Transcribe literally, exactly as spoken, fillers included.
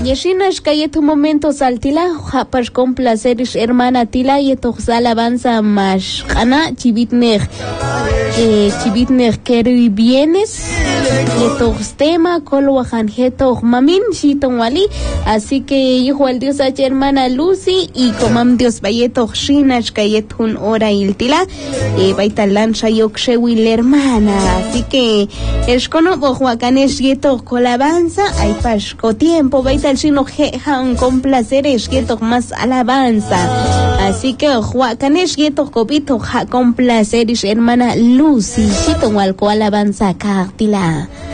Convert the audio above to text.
Yeshinash que tu momento saltila, japas con placer, hermana tila, y tu alabanza más gana, chivitner, eh, chivitner quiero y bienes, y tu tema, colo janjeto mamin, shiton wali, así que hijo al Dios a hermana Lucy, y comam Dios bayeto shinash que un hora il tila, eh, baita lancha yokshewi la hermana, así que es cono bojuacanes yeto colabanza, hay pasco tiempo, baita el chino jejan con placer es yeto más alabanza, así que juacanes yeto copito ja con placer es hermana Lucy, chito walco alabanza cartila.